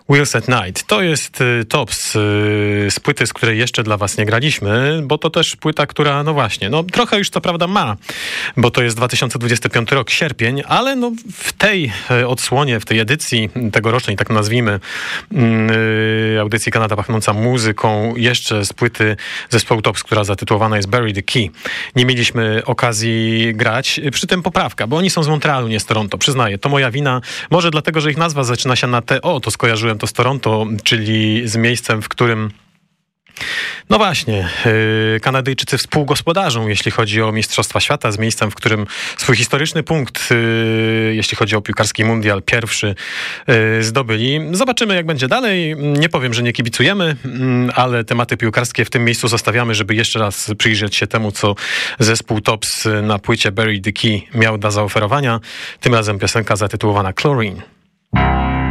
Wheels at Night. To jest Tops z płyty, z której jeszcze dla was nie graliśmy, bo to też płyta, która, no właśnie, no trochę już co prawda ma, bo to jest 2025 rok, sierpień, ale no w tej odsłonie, w tej edycji tegorocznej, tak nazwijmy, audycji Kanada pachnąca muzyką, jeszcze z płyty zespołu Tops, która zatytułowana jest Bury the Key. Nie mieliśmy okazji grać, przy tym poprawka, bo oni są z Montrealu, nie z Toronto, przyznaję, to moja wina, może dlatego, że ich nazwa zaczyna się na T, to skojarzyłem to z Toronto, czyli z miejscem, w którym no właśnie, Kanadyjczycy współgospodarzą, jeśli chodzi o Mistrzostwa Świata, z miejscem, w którym swój historyczny punkt, jeśli chodzi o piłkarski mundial, pierwszy zdobyli. Zobaczymy, jak będzie dalej. Nie powiem, że nie kibicujemy, ale tematy piłkarskie w tym miejscu zostawiamy, żeby jeszcze raz przyjrzeć się temu, co zespół Tops na płycie Bury the Key miał do zaoferowania. Tym razem piosenka zatytułowana Chlorine.